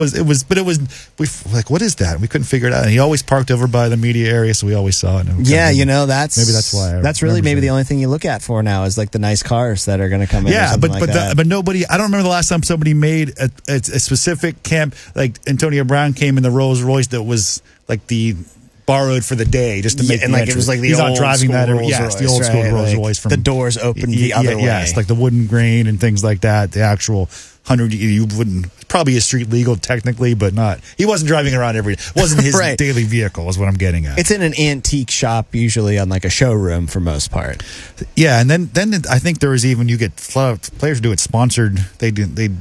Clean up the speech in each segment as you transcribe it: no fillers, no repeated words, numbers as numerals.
It was we like, what is that? We couldn't figure it out. And he always parked over by the media area, so we always saw it. Yeah, that's why. That's really maybe the only thing you look at for now is like the nice cars that are going to come in. Yeah, but but nobody. I don't remember the last time somebody made a specific camp like Antonio Brown came in the Rolls Royce that was like the borrowed for the day just to make and like it was like the He's old not driving school that. Rolls-Royce, the old school right? Rolls Like Royce from the doors open the other way. Yes, like the wooden grain and things like that. The actual 100, you wouldn't, probably is street legal technically, but not. He wasn't driving around every day. It wasn't his right. daily vehicle is what I'm getting at. It's in an antique shop, usually on like a showroom for most part. Yeah, and then I think there was even, you get players do it sponsored. They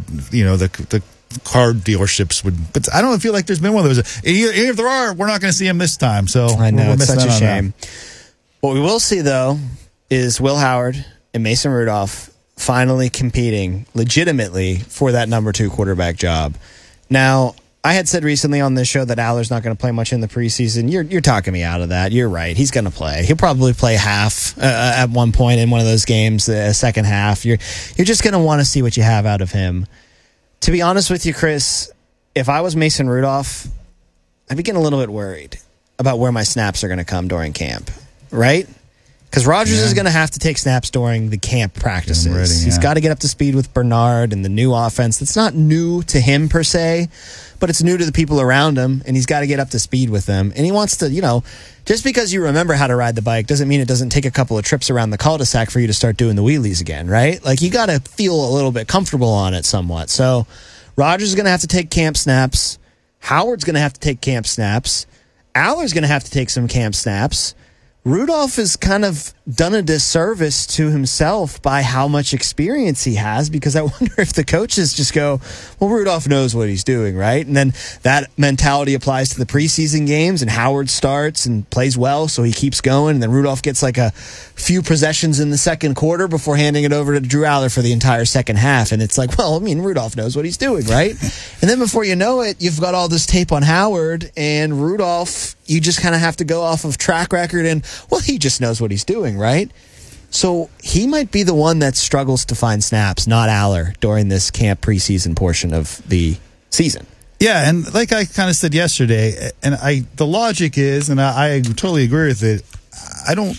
the car dealerships would, but I don't feel like there's been one of those. If there are, we're not going to see them this time. So I know, it's such a shame. That. What we will see though is Will Howard and Mason Rudolph finally competing legitimately for that number 2 quarterback job. Now, I had said recently on this show that Aller's not going to play much in the preseason. You're talking me out of that. You're right. He's going to play. He'll probably play half at one point in one of those games, a second half. You're just going to want to see what you have out of him. To be honest with you, Chris, if I was Mason Rudolph, I'd be getting a little bit worried about where my snaps are going to come during camp, right? Because Rodgers is going to have to take snaps during the camp practices. He's got to get up to speed with Bernard and the new offense. That's not new to him per se, but it's new to the people around him, and he's got to get up to speed with them. And he wants to, just because you remember how to ride the bike doesn't mean it doesn't take a couple of trips around the cul-de-sac for you to start doing the wheelies again, right? Like, you got to feel a little bit comfortable on it somewhat. So Rodgers is going to have to take camp snaps. Howard's going to have to take camp snaps. Aller's going to have to take some camp snaps. Rudolph has kind of done a disservice to himself by how much experience he has, because I wonder if the coaches just go, well, Rudolph knows what he's doing, right? And then that mentality applies to the preseason games, and Howard starts and plays well, so he keeps going, and then Rudolph gets like a few possessions in the second quarter before handing it over to Drew Aller for the entire second half. And it's like, well, I mean, Rudolph knows what he's doing, right? And then before you know it, you've got all this tape on Howard, and Rudolph, you just kind of have to go off of track record and, well, he just knows what he's doing, right? So he might be the one that struggles to find snaps, not Aller, during this camp preseason portion of the season. Yeah, and like I kind of said yesterday, and the logic is, and I totally agree with it, I don't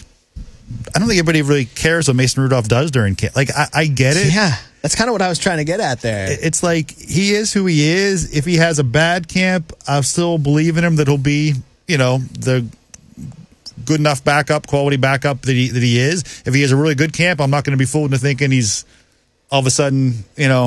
think anybody really cares what Mason Rudolph does during camp. Like, I get it. Yeah, that's kind of what I was trying to get at there. It's like, he is who he is. If he has a bad camp, I still believe in him that he'll be, the good enough backup, quality backup that he is. If he has a really good camp, I'm not going to be fooled into thinking he's all of a sudden,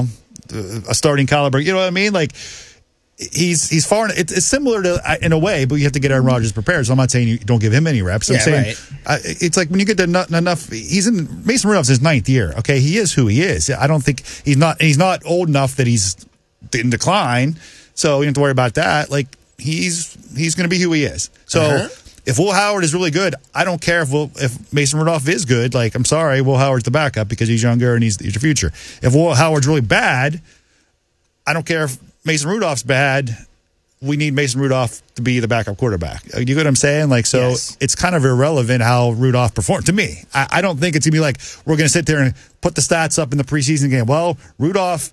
a starting caliber. You know what I mean? Like, he's far. It's similar to, in a way, but you have to get Aaron Rodgers prepared. So I'm not saying you don't give him any reps. I'm saying it's like when you get to enough. Mason Rudolph's his 9th year. Okay, he is who he is. I don't think he's not old enough that he's in decline. So you don't have to worry about that. Like, he's going to be who he is. So if Will Howard is really good, I don't care if Mason Rudolph is good. Like, I'm sorry, Will Howard's the backup because he's younger and he's your future. If Will Howard's really bad, I don't care if Mason Rudolph's bad. We need Mason Rudolph to be the backup quarterback. You get what I'm saying? Like, so yes. It's kind of irrelevant how Rudolph performed. To me, I don't think it's going to be like we're going to sit there and put the stats up in the preseason game. Well, Rudolph,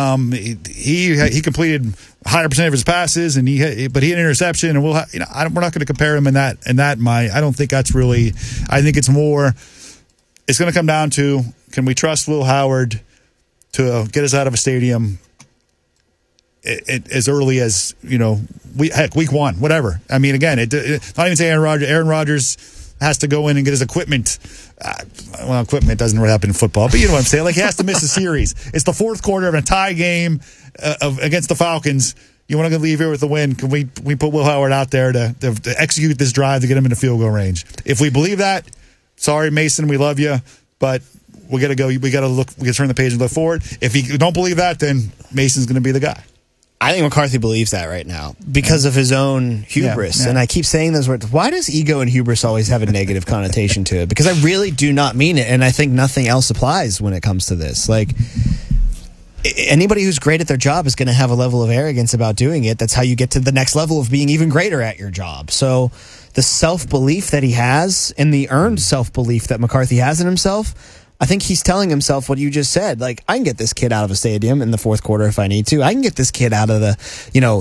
he completed a higher percentage of his passes, but he had an interception, and we're not going to compare him in that. I don't think that's really. I think it's more. It's going to come down to, can we trust Will Howard to get us out of a stadium as early as, week 1, whatever. I mean, again, not even saying Aaron Rodgers has to go in and get his equipment. Well, equipment doesn't really happen in football, but you know what I'm saying. Like, he has to miss a series. It's the fourth quarter of a tie game against the Falcons. You want to leave here with the win? Can we put Will Howard out there to execute this drive to get him into field goal range? If we believe that, sorry, Mason, we love you, but we got to go. We got to look. We got to turn the page and look forward. If you don't believe that, then Mason's going to be the guy. I think McCarthy believes that right now because of his own hubris. Yeah. And I keep saying those words. Why does ego and hubris always have a negative connotation to it? Because I really do not mean it, and I think nothing else applies when it comes to this. Like, anybody who's great at their job is going to have a level of arrogance about doing it. That's how you get to the next level of being even greater at your job. So the self-belief that he has and the earned self-belief that McCarthy has in himself, I think he's telling himself what you just said. Like, I can get this kid out of a stadium in the fourth quarter if I need to. I can get this kid out of the,